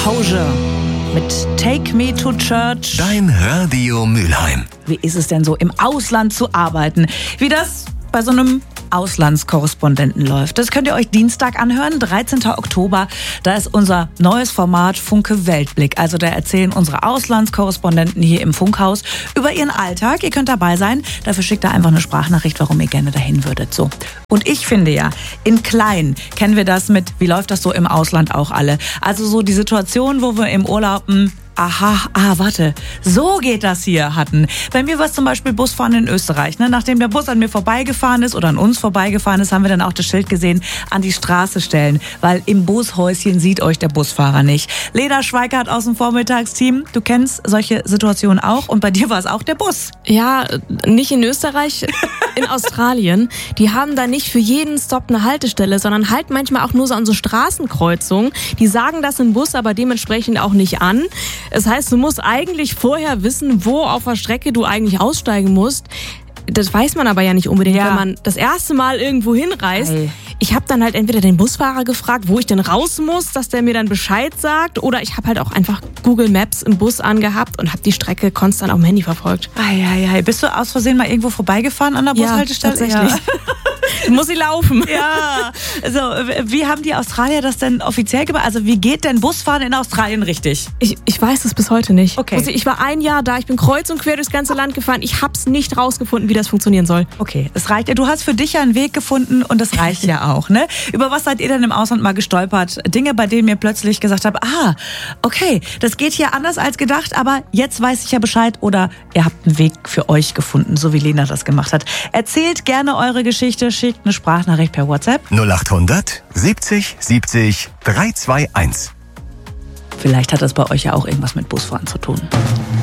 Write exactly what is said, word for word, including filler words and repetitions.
Composure mit Take Me to Church. Dein Radio Mülheim. Wie ist es denn so, im Ausland zu arbeiten? Wie das bei so einem Auslandskorrespondenten läuft. Das könnt ihr euch Dienstag anhören, dreizehnten Oktober. Da ist unser neues Format Funke Weltblick. Also da erzählen unsere Auslandskorrespondenten hier im Funkhaus über ihren Alltag. Ihr könnt dabei sein. Dafür schickt ihr einfach eine Sprachnachricht, warum ihr gerne dahin würdet. So. Und ich finde ja, in klein kennen wir das mit, wie läuft das so im Ausland auch alle. Also so die Situation, wo wir im Urlaub ein Aha, ah, warte, so geht das hier hatten. Bei mir war es zum Beispiel Busfahren in Österreich. Ne? Nachdem der Bus an mir vorbeigefahren ist oder an uns vorbeigefahren ist, haben wir dann auch das Schild gesehen, an die Straße stellen. Weil im Bushäuschen sieht euch der Busfahrer nicht. Lena Schweikart aus dem Vormittagsteam, du kennst solche Situationen auch und bei dir war es auch der Bus. Ja, nicht in Österreich, in Australien. Die haben da nicht für jeden Stop eine Haltestelle, sondern halt manchmal auch nur so an so Straßenkreuzungen. Die sagen das im Bus aber dementsprechend auch nicht an. Das heißt, du musst eigentlich vorher wissen, wo auf der Strecke du eigentlich aussteigen musst. Das weiß man aber ja nicht unbedingt, ja. Wenn man das erste Mal irgendwo hinreist. Ei. Ich habe dann halt entweder den Busfahrer gefragt, wo ich denn raus muss, dass der mir dann Bescheid sagt. Oder ich habe halt auch einfach Google Maps im Bus angehabt und habe die Strecke konstant auf dem Handy verfolgt. Ei, ei, ei. Bist du aus Versehen mal irgendwo vorbeigefahren an der Bushaltestelle? Ja, tatsächlich. Ja. Muss sie laufen. Ja, also wie haben die Australier das denn offiziell gemacht? Also wie geht denn Busfahren in Australien richtig? Ich, ich weiß das bis heute nicht. Okay. Also ich war ein Jahr da, ich bin kreuz und quer durchs ganze Land gefahren. Ich hab's nicht rausgefunden, wie das funktionieren soll. Okay, es reicht. Du hast für dich ja einen Weg gefunden und das reicht ja auch, ne? Über was seid ihr denn im Ausland mal gestolpert? Dinge, bei denen ihr plötzlich gesagt habt, ah, okay, das geht hier anders als gedacht, aber jetzt weiß ich ja Bescheid oder ihr habt einen Weg für euch gefunden, so wie Lena das gemacht hat. Erzählt gerne eure Geschichte, schickt eine Sprachnachricht per WhatsApp. null achthundert siebzig siebzig drei zwei eins. Vielleicht hat das bei euch ja auch irgendwas mit Busfahren zu tun.